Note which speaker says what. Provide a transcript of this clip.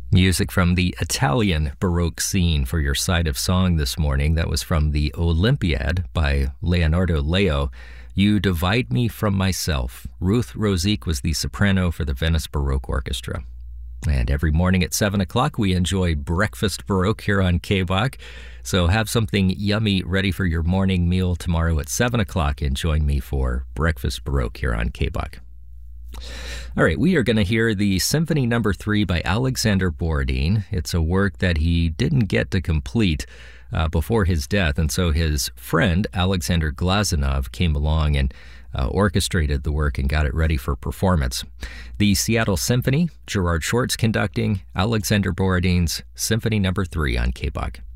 Speaker 1: Music from the Italian Baroque scene for your side of song this morning. That was from the Olympiad by Leonardo Leo. You Divide Me From Myself. Ruth Rosique was the soprano for the Venice Baroque Orchestra. And every morning at 7 o'clock, we enjoy Breakfast Baroque here on KBOC. So have something yummy ready for your morning meal tomorrow at 7 o'clock and join me for Breakfast Baroque here on KBOC. All right, we are going to hear the Symphony No. 3 by Alexander Borodin. It's a work that he didn't get to complete before his death, and so his friend Alexander Glazunov came along and orchestrated the work and got it ready for performance. The Seattle Symphony, Gerard Schwartz conducting, Alexander Borodin's Symphony No. 3 on KBOC.